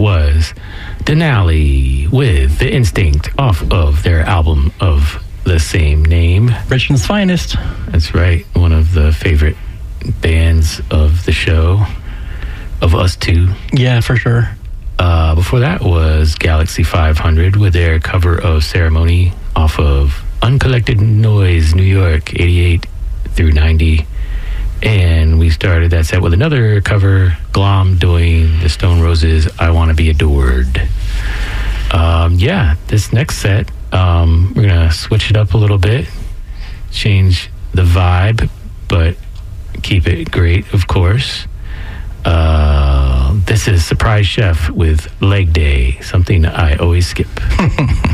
was Denali with The Instinct off of their album of the same name. Richmond's finest. That's right. One of the favorite bands of the show, of us two. Yeah, for sure. Before that was Galaxy 500 with their cover of Ceremony off of Uncollected Noise, New York, 88 through 90. And we started that set with another cover, Glom doing the Stone Roses, I Want to Be Adored. This next set, we're going to switch it up a little bit, change the vibe, but keep it great, of course. This is Surprise Chef with Leg Day, something I always skip.